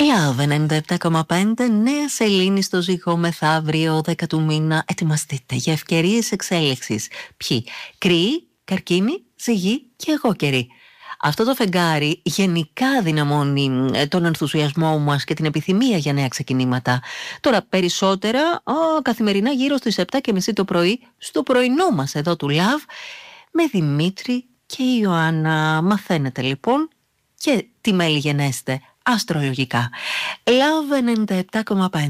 Love 97,5, νέα σελήνη στο ζυγό μεθαύριο 10 του μήνα. Ετοιμαστείτε για ευκαιρίες εξέλιξης. Ποιοι? Κρυοί, καρκίνοι, ζυγοί και εγώ καιροί. Αυτό το φεγγάρι γενικά δυναμώνει τον ενθουσιασμό μας και την επιθυμία για νέα ξεκινήματα. Τώρα περισσότερα καθημερινά γύρω στις 7:30 το πρωί στο πρωινό μας εδώ του Love με Δημήτρη και Ιωάννα. Μαθαίνετε λοιπόν και τι μέλη γενέστε αστρολογικά. Love 97,5.